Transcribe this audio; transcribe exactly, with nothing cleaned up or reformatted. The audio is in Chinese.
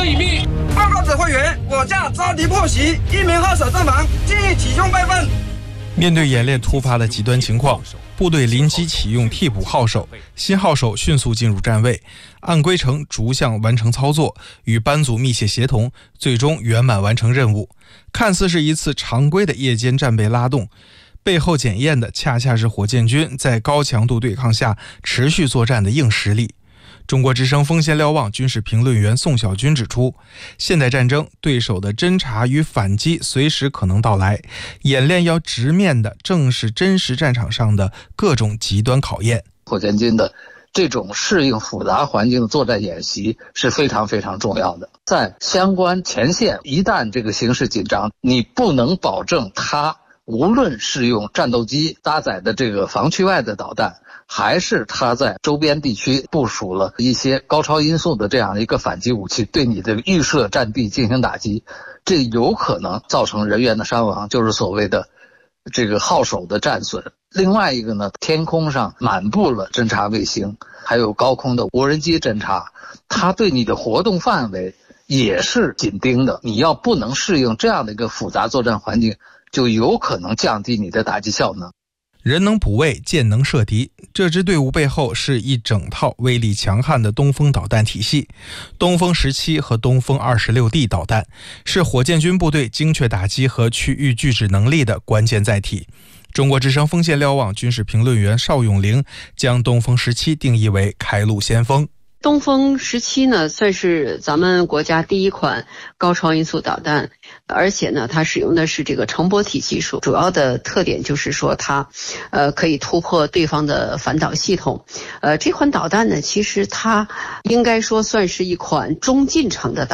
得已命。 报告指挥员，我驾遭敌破袭，一名号手阵亡，建议启用备份。 面对演练突发的极端情况，部队临机启用替补号手，新号手迅速进入站位，按规程逐项完成操作，与班组密切协同，最终圆满完成任务。看似是一次常规的夜间战备拉动，背后检验的恰恰是火箭军在高强度对抗下持续作战的硬实力。中国之声锋线瞭望军事评论员宋小军指出，现代战争对手的侦察与反击随时可能到来，演练要直面的正是真实战场上的各种极端考验。 火箭军的这种适应复杂环境的作战演习是非常非常重要的。在相关前线，一旦这个形势紧张，你不能保证它无论是用战斗机搭载的这个防区外的导弹，还是他在周边地区部署了一些高超音速的这样一个反击武器，对你的预设战地进行打击，这有可能造成人员的伤亡，就是所谓的这个号手的战损。另外一个呢，天空上满布了侦察卫星，还有高空的无人机侦察，它对你的活动范围也是紧盯的。你要不能适应这样的一个复杂作战环境，就有可能降低你的打击效能。 人能补位，箭能射敌，这支队伍背后是一整套威力强悍的东风导弹体系。东风十七和东风 二十六 D 导弹是火箭军部队精确打击和区域拒止能力的关键载体。中国之声锋线瞭望军事评论员邵永玲将东风十七定义为开路先锋。 东风十七呢，算是咱们国家第一款高超音速导弹，而且呢，它使用的是这个成波体技术，主要的特点就是说它，呃，可以突破对方的反导系统。呃，这款导弹呢，其实它应该说算是一款中近程的导弹。